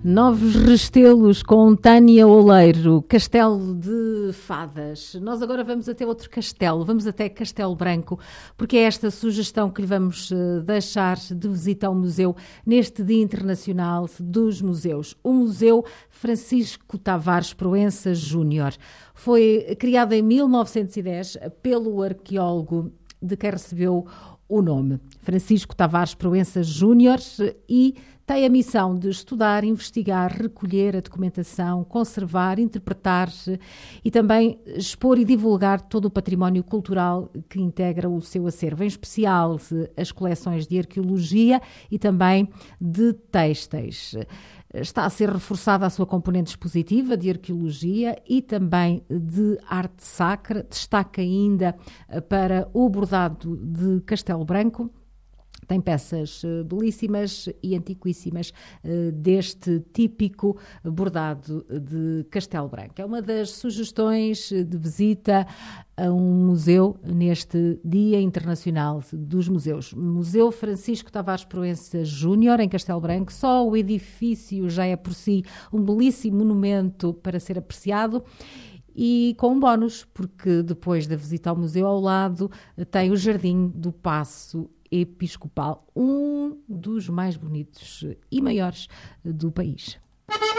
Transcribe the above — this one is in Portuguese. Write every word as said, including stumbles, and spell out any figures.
Novos Restelos com Tânia Oleiro, Castelo de Fadas. Nós agora vamos até outro castelo, vamos até Castelo Branco, porque é esta sugestão que lhe vamos deixar de visita ao museu neste Dia Internacional dos Museus. O Museu Francisco Tavares Proença Júnior foi criado em mil novecentos e dez pelo arqueólogo de quem recebeu o nome, Francisco Tavares Proença Júnior, e tem a missão de estudar, investigar, recolher a documentação, conservar, interpretar e também expor e divulgar todo o património cultural que integra o seu acervo, em especial as coleções de arqueologia e também de têxteis. Está a ser reforçada a sua componente expositiva de arqueologia e também de arte sacra. Destaca ainda para o bordado de Castelo Branco. Tem peças belíssimas e antiquíssimas deste típico bordado de Castelo Branco. É uma das sugestões de visita a um museu neste Dia Internacional dos Museus. Museu Francisco Tavares Proença Júnior, em Castelo Branco. Só o edifício já é por si um belíssimo monumento para ser apreciado. E com um bónus, porque depois da visita ao museu, ao lado tem o Jardim do Paço Episcopal, um dos mais bonitos e maiores do país.